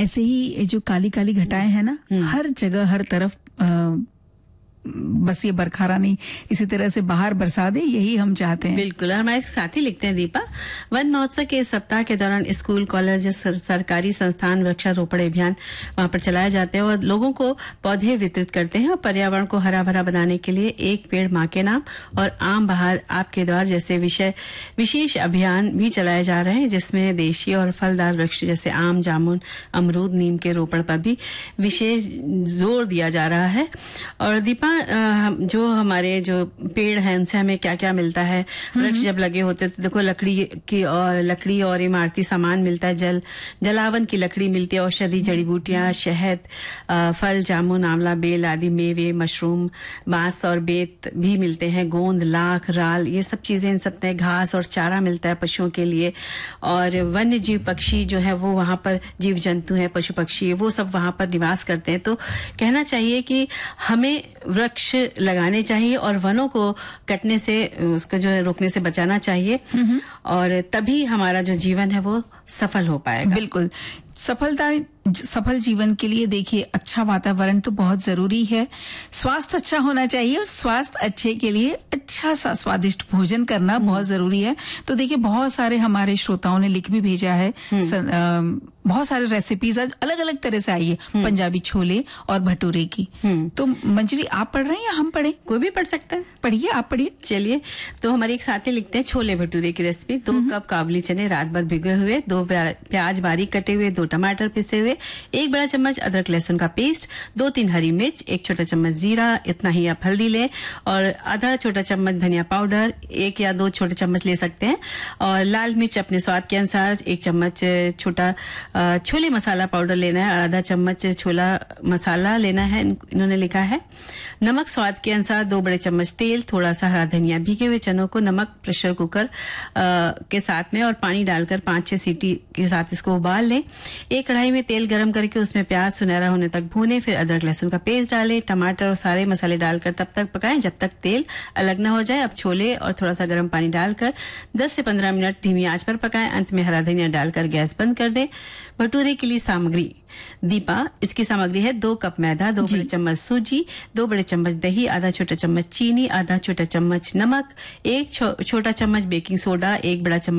ऐसे ही जो काली काली घटाएं हैं ना, हर जगह हर तरफ बस ये बरखा रानी इसी तरह से बाहर बरसा दे, यही हम चाहते हैं। बिल्कुल। हमारे साथी लिखते हैं दीपा, वन महोत्सव के इस सप्ताह के दौरान स्कूल, कॉलेज, सरकारी संस्थान वृक्षारोपण अभियान वहां पर चलाए जाते हैं और लोगों को पौधे वितरित करते हैं और पर्यावरण को हरा भरा बनाने के लिए एक पेड़ माँ के नाम और आम बहार आपके द्वार जैसे विशेष अभियान भी चलाए जा रहे हैं, जिसमें देशी और फलदार वृक्ष जैसे आम, जामुन, अमरूद, नीम के रोपण पर भी विशेष जोर दिया जा रहा है। और दीपा, जो हमारे जो पेड़ हैं उनसे हमें क्या क्या मिलता है? वृक्ष जब लगे होते तो देखो लकड़ी और इमारती सामान मिलता है, जलावन की लकड़ी मिलती है, औषधि, जड़ी बूटियां, शहद, फल, जामुन, आंवला, बेल आदि मेवे, मशरूम, बांस और बेत भी मिलते हैं, गोंद, लाख, राल, ये सब चीजें इन सब में घास और चारा मिलता है पशुओं के लिए। और वन्य जीव पक्षी जो है वो वहां पर जीव जंतु है, पशु पक्षी, वो सब वहां पर निवास करते हैं। तो कहना चाहिए कि हमें वृक्ष लगाने चाहिए और वनों को कटने से, उसको जो है रोकने से बचाना चाहिए, और तभी हमारा जो जीवन है वो सफल हो पाएगा। बिल्कुल। सफल जीवन के लिए देखिए अच्छा वातावरण तो बहुत जरूरी है, स्वास्थ्य अच्छा होना चाहिए और स्वास्थ्य अच्छे के लिए अच्छा सा स्वादिष्ट भोजन करना बहुत जरूरी है। तो देखिए बहुत सारे हमारे श्रोताओं ने लिख भी भेजा है, बहुत सारे रेसिपीज आज अलग अलग तरह से आई है, पंजाबी छोले और भटूरे की। तो मंजरी आप पढ़ रहे हैं या हम पढ़े? कोई भी पढ़ सकता है। पढ़िए, आप पढ़िए। चलिए, तो हमारे एक साथी लिखते हैं छोले भटूरे की रेसिपी। 2 कप काबुली चने रात भर भिगोए हुए, 2 प्याज बारीक कटे हुए, 2 टमाटर पिसे हुए, 1 बड़ा चम्मच अदरक लहसुन का पेस्ट, 2-3 हरी मिर्च, 1 छोटा चम्मच जीरा, इतना ही आप हल्दी लें, और आधा छोटा चम्मच धनिया पाउडर, 1 या 2 छोटे चम्मच ले सकते हैं, और लाल मिर्च अपने स्वाद के अनुसार, 1 चम्मच छोटा छोले मसाला पाउडर लेना है, आधा चम्मच छोला मसाला लेना है, इन्होंने लिखा है। नमक स्वाद के अनुसार, 2 बड़े चम्मच तेल, थोड़ा सा हरा धनिया, भीगे हुए चनों को नमक प्रेशर कुकर के साथ में और पानी डालकर 5-6 सीटी के साथ इसको उबाल लें। एक कढ़ाई में तेल गरम करके उसमें प्याज सुनहरा होने तक भूनें, फिर अदरक लहसुन का पेस्ट डालें, टमाटर और सारे मसाले डालकर तब तक पकाएं जब तक तेल अलग न हो जाए। अब छोले और थोड़ा सा गर्म पानी डालकर 10 से 15 मिनट धीमी आंच पर पकाएं। अंत में हरा धनिया डालकर गैस बंद कर दें। भटूरे के लिए सामग्री दीपा, इसकी सामग्री है 2 कप मैदा, 2 बड़े चम्मच सूजी, 2 बड़े चम्मच दही, आधा छोटा चम्मच चीनी, आधा छोटा चम्मच नमक, 1 छोटा चम्मच बेकिंग सोडा, 1 बड़ा चम्मच